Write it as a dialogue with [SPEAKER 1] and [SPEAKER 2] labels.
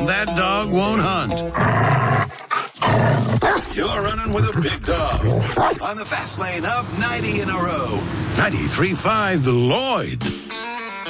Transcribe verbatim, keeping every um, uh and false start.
[SPEAKER 1] that dog won't hunt. You're running with a big dog on the fast lane of ninety in a row. ninety-three point five The Lloyd.